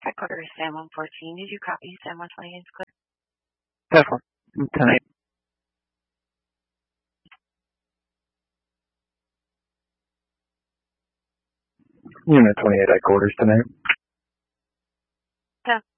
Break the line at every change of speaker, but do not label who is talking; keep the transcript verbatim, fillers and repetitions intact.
Headquarters, San one fourteen. Did you copy San one twenty is clear?
Definitely. ten eight. Unit twenty-eight, headquarters, ten eight.
ten